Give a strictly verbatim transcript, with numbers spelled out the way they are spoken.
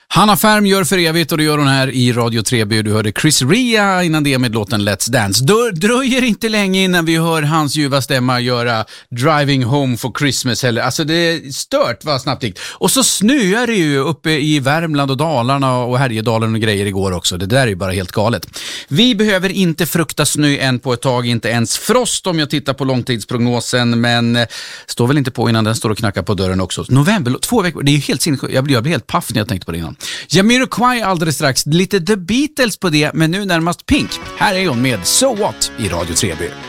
Hanna Färm gör för evigt och det gör hon här i Radio tre B. Du hörde Chris Rea innan det med låten Let's Dance. Dö- dröjer inte länge innan vi hör hans ljuva stämma göra Driving Home for Christmas. Eller, alltså det är stört vad snabbt gick. Och så snöar det ju uppe i Värmland och Dalarna och Härjedalen och grejer igår också. Det där är ju bara helt galet. Vi behöver inte frukta snö än på ett tag, inte ens frost om jag tittar på långtidsprognosen, men står väl inte på innan den står och knackar på dörren också. November, två veckor, det är ju helt sinnessjukt. Jag blir, jag blir helt paff när jag tänkte på det innan. Jamiroquai alldeles strax, lite The Beatles på det, men nu närmast Pink. Här är hon med So What i Radio tre B.